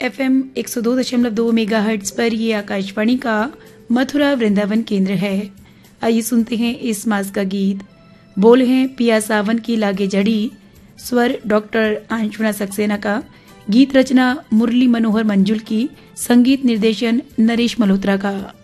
FM 102.2 megahertz पर ये आकाशवाणी का मथुरा वृंदावन केंद्र है। आइए सुनते हैं इस मास का गीत। बोल हैं पिया सावन की लागे जड़ी, स्वर डॉक्टर आंशुना सक्सेना का, गीत रचना मुरली मनोहर मंजुल की, संगीत निर्देशन नरेश मल्होत्रा का।